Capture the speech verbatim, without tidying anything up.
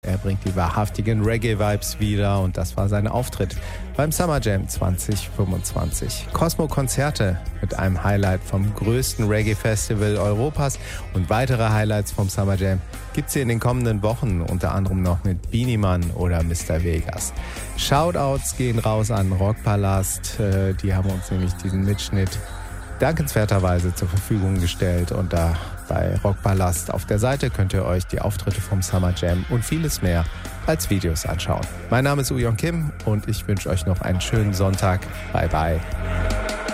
Er bringt die wahrhaftigen Reggae-Vibes wieder und das war sein Auftritt beim Summer Jam zwanzig fünfundzwanzig. Cosmo-Konzerte mit einem Highlight vom größten Reggae-Festival Europas und weitere Highlights vom Summer Jam gibt's hier in den kommenden Wochen, unter anderem noch mit Beenie Man oder Mister Vegas. Shoutouts gehen raus an Rockpalast, die haben uns nämlich diesen Mitschnitt dankenswerterweise zur Verfügung gestellt und da bei Rockpalast auf der Seite könnt ihr euch die Auftritte vom Summer Jam und vieles mehr als Videos anschauen. Mein Name ist Ujon Kim und ich wünsche euch noch einen schönen Sonntag. Bye bye.